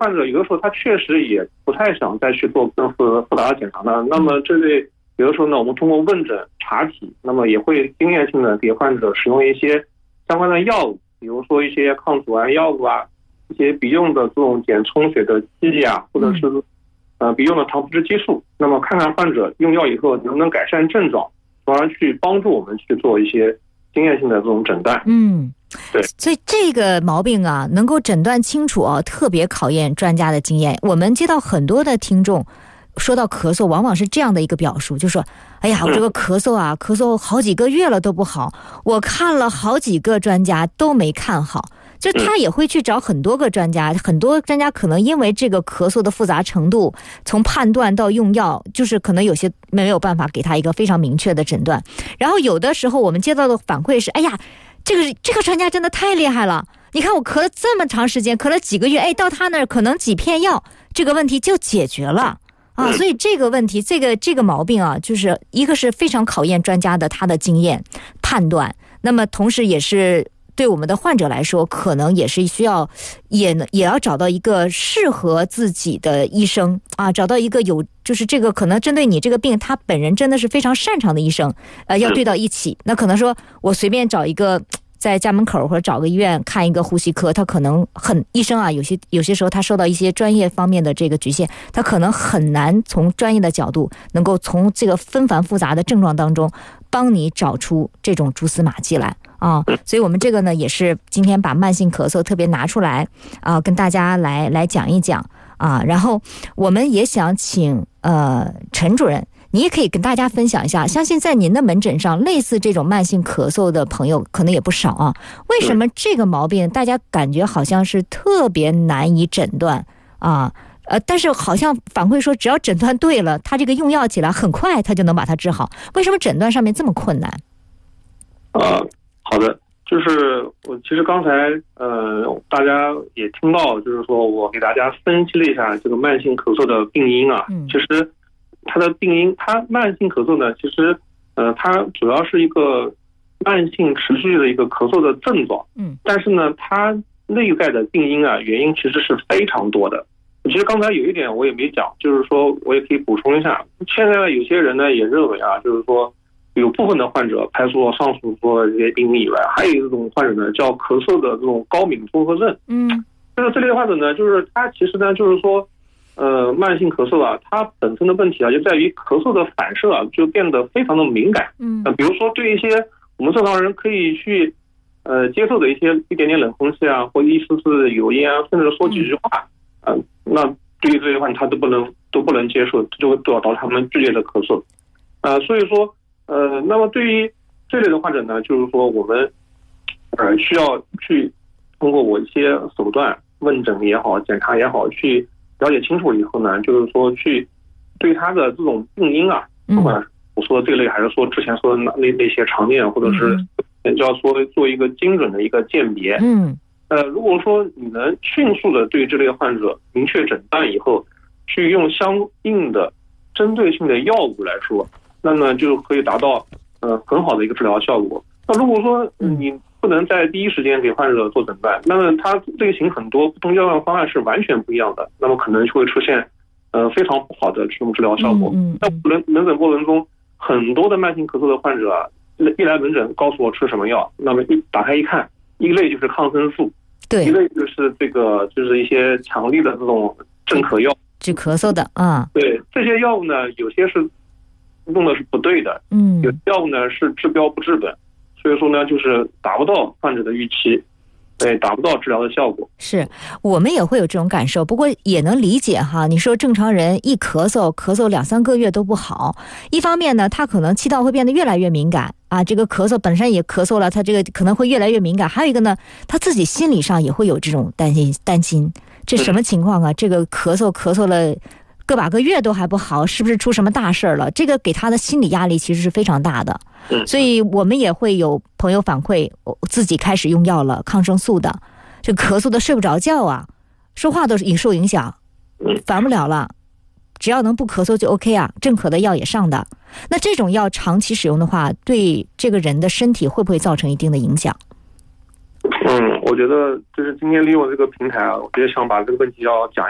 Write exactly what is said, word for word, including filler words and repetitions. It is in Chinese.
患者有的时候他确实也不太想再去做更复复杂的检查呢，那么这类有的时候呢，我们通过问诊查体，那么也会经验性的给患者使用一些相关的药物，比如说一些抗组胺药物啊，一些鼻用的这种减充血的剂啊，或者是呃鼻用的糖皮质激素，那么看看患者用药以后能不能改善症状，从而去帮助我们去做一些经验性的这种诊断。 嗯， 对， 所以这个毛病啊，能够诊断清楚啊，特别考验专家的经验。我们接到很多的听众说到咳嗽，往往是这样的一个表述，就说哎呀，我这个咳嗽啊，咳嗽好几个月了都不好，我看了好几个专家都没看好。就他也会去找很多个专家，很多专家可能因为这个咳嗽的复杂程度，从判断到用药，就是可能有些没有办法给他一个非常明确的诊断。然后有的时候我们接到的反馈是，哎呀，这个这个专家真的太厉害了，你看我咳了这么长时间，咳了几个月，哎，到他那儿可能几片药，这个问题就解决了啊。所以这个问题，这个这个毛病啊，就是一个是非常考验专家的他的经验判断，那么同时也是对我们的患者来说，可能也是需要也也要找到一个适合自己的医生啊，找到一个有就是这个可能针对你这个病他本人真的是非常擅长的医生，呃，要对到一起。那可能说我随便找一个在家门口或者找个医院看一个呼吸科，他可能很医生啊，有些有些时候他受到一些专业方面的这个局限，他可能很难从专业的角度能够从这个纷繁复杂的症状当中帮你找出这种蛛丝马迹来啊。所以我们这个呢也是今天把慢性咳嗽特别拿出来啊，跟大家来来讲一讲啊。然后我们也想请呃陈主任，你也可以跟大家分享一下，相信在您的门诊上类似这种慢性咳嗽的朋友可能也不少啊。为什么这个毛病大家感觉好像是特别难以诊断啊？呃，但是好像反馈说只要诊断对了，他这个用药起来很快他就能把它治好，为什么诊断上面这么困难？ 呃，好的，就是我其实刚才呃大家也听到，就是说我给大家分析了一下这个慢性咳嗽的病因啊，嗯、其实它的病因，它慢性咳嗽呢，其实呃它主要是一个慢性持续的一个咳嗽的症状，嗯，但是呢它内在的病因啊原因其实是非常多的。其实刚才有一点我也没讲，就是说我也可以补充一下，现在有些人呢也认为啊，就是说有部分的患者排除了上述说的这些病因以外，还有一种患者呢叫咳嗽的这种高敏综合症。嗯，就是这类患者呢，就是他其实呢就是说，呃，慢性咳嗽啊，它本身的问题啊就在于咳嗽的反射啊就变得非常的敏感。嗯，呃，比如说对一些我们正常人可以去呃接受的一些一点点冷空气啊，或一丝丝油烟啊，甚至说几句话。呃，那对于这些患者他都不能都不能接受，就会导致他们剧烈的咳嗽。呃，所以说，呃，那么对于这类的患者呢，就是说我们呃需要去通过我一些手段，问诊也好，检查也好，去了解清楚以后呢，就是说去对他的这种病因啊，不管我说的这类还是说之前说的那那些常见，或者是要说做一个精准的一个鉴别。嗯。呃，如果说你能迅速的对这类患者明确诊断以后，去用相应的针对性的药物来说，那么就可以达到呃很好的一个治疗效果。那如果说你不能在第一时间给患者做诊断，那么它类型很多，不同药药方案是完全不一样的，那么可能就会出现呃非常不好的这种治疗效果。在门门诊过程中，很多的慢性咳嗽的患者啊，一来门诊告诉我吃什么药，那么一打开一看，一类就是抗生素。对，一类就是这个，就是一些强力的这种镇咳药， 治咳嗽的啊。 对，这些药物呢，有些是用的是不对的，嗯，有些药物呢是治标不治本，所以说呢，就是达不到患者的预期，对，达不到治疗的效果。 是我们也会有这种感受，不过也能理解哈。你说正常人一咳嗽，咳嗽两三个月都不好，一方面呢，他可能气道会变得越来越敏感。啊，这个咳嗽本身也咳嗽了，他这个可能会越来越敏感。还有一个呢，他自己心理上也会有这种担心，担心这什么情况啊？这个咳嗽咳嗽了个把个月都还不好，是不是出什么大事了？这个给他的心理压力其实是非常大的。所以我们也会有朋友反馈，自己开始用药了，抗生素的，这咳嗽的睡不着觉啊，说话都是受影响，烦不了了。只要能不咳嗽就 OK 啊，镇咳的药也上的。那这种药长期使用的话，对这个人的身体会不会造成一定的影响？ 嗯，我觉得就是今天利用这个平台啊，我也想把这个问题要讲